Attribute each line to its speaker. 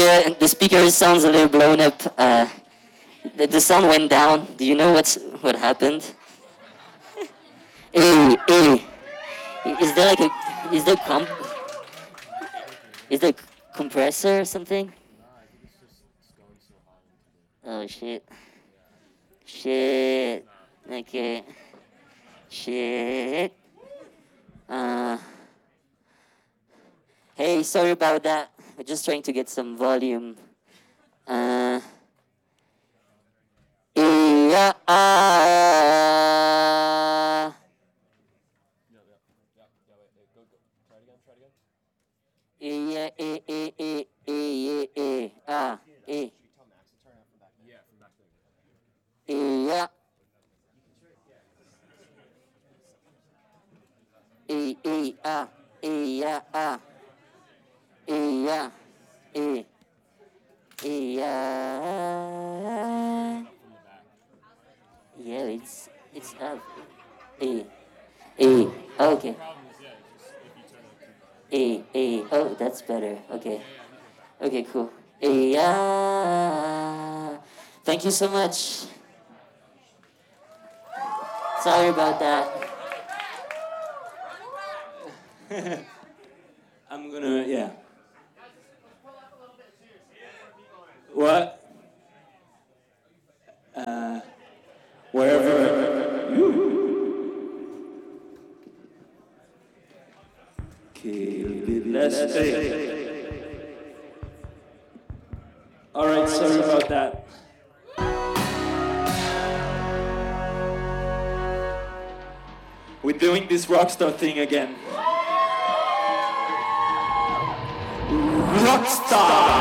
Speaker 1: the speaker sounds a little blown up. The sound went down. Do you know what happened? Hey, is there like a is there comp is there compressor or something? Oh shit. Shit. Okay. Shit. Uh. Hey, sorry about that. We're just trying to get some volume. Yeah. Yeah. Yeah. Yeah. Yeah. Yeah. Yeah, it's up. A. A. Okay. A. Oh, that's better. Okay. Okay, cool. Yeah. Thank you so much. Sorry about that. I'm gonna, yeah. What? Wherever. Okay, let's stay. Alright, sorry about that. We're doing this rockstar thing again. Rockstar!